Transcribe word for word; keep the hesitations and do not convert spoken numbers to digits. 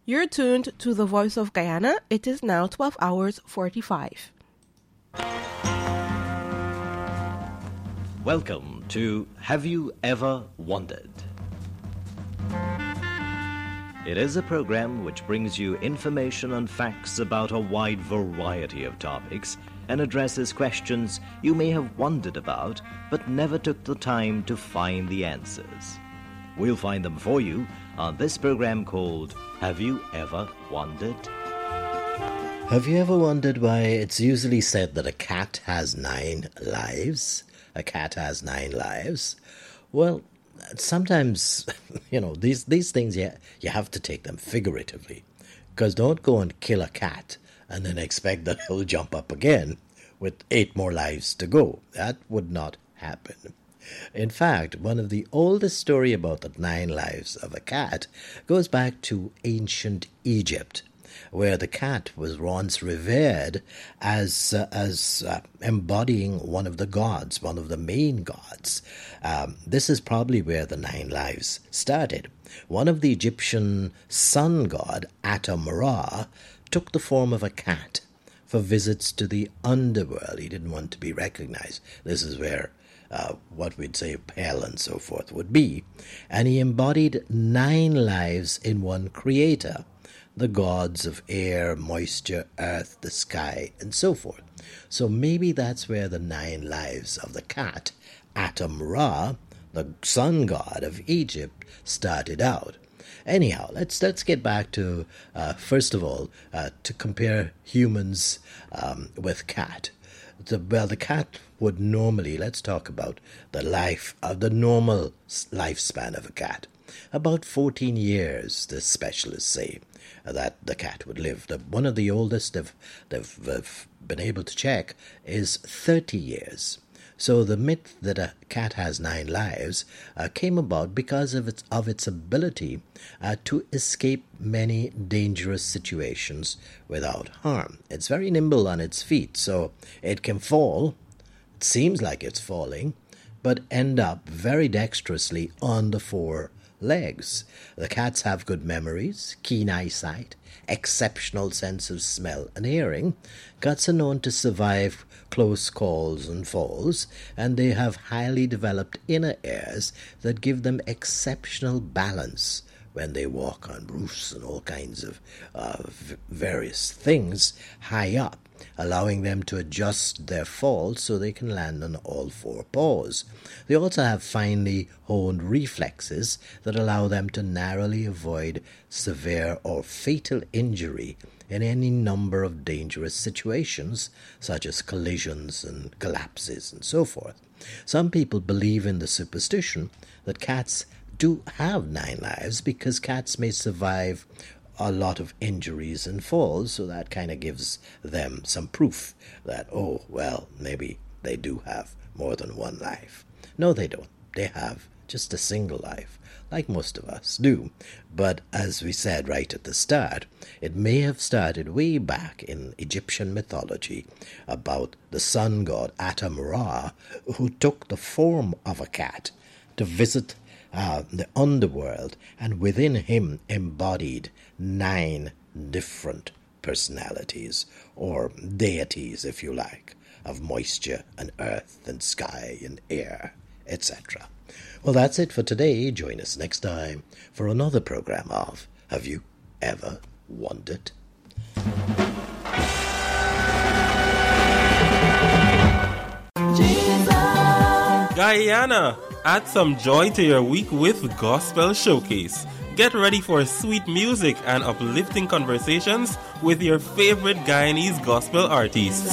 You're tuned to the Voice of Guyana. It is now twelve hours forty-five. Welcome to Have You Ever Wondered? It is a program which brings you information and facts about a wide variety of topics and addresses questions you may have wondered about but never took the time to find the answers. We'll find them for you on this program called Have You Ever Wondered? Have you ever wondered why it's usually said that a cat has nine lives? A cat has nine lives? Well, sometimes, you know, these, these things, you, you have to take them figuratively. Because don't go and kill a cat and then expect that he'll jump up again with eight more lives to go. That would not happen. In fact, one of the oldest story about the nine lives of a cat goes back to ancient Egypt, where the cat was once revered as uh, as uh, embodying one of the gods, one of the main gods. Um, this is probably where the nine lives started. One of the Egyptian sun god, Atum-Ra, took the form of a cat for visits to the underworld. He didn't want to be recognized. This is where Uh, what we'd say hell and so forth would be. And he embodied nine lives in one creator, the gods of air, moisture, earth, the sky, and so forth. So maybe that's where the nine lives of the cat, Atum-Ra, the sun god of Egypt, started out. Anyhow, let's let's get back to, uh, first of all, uh, to compare humans um, with cat. The, well, the cat would normally, let's talk about the life of the normal lifespan of a cat. About fourteen years, the specialists say, that the cat would live. The, one of the oldest they've, they've, they've been able to check is thirty years. So the myth that a cat has nine lives uh, came about because of its of its ability uh, to escape many dangerous situations without harm. It's very nimble on its feet, so it can fall. It seems like it's falling, but end up very dexterously on the four legs. The cats have good memories, keen eyesight, exceptional sense of smell and hearing. Cats are known to survive close calls and falls, and they have highly developed inner ears that give them exceptional balance when they walk on roofs and all kinds of uh, v- various things high up, allowing them to adjust their fall so they can land on all four paws. They also have finely honed reflexes that allow them to narrowly avoid severe or fatal injury in any number of dangerous situations, such as collisions and collapses and so forth. Some people believe in the superstition that cats do have nine lives because cats may survive a lot of injuries and falls, so that kind of gives them some proof that, oh, well, maybe they do have more than one life. No, they don't. They have just a single life, like most of us do. But as we said right at the start, it may have started way back in Egyptian mythology about the sun god Atum-Ra, who took the form of a cat to visit Uh, the underworld, and within him embodied nine different personalities, or deities, if you like, of moisture and earth and sky and air, et cetera. Well, that's it for today. Join us next time for another program of Have You Ever Wondered? Guyana, add some joy to your week with Gospel Showcase. Get ready for sweet music and uplifting conversations with your favorite Guyanese gospel artists.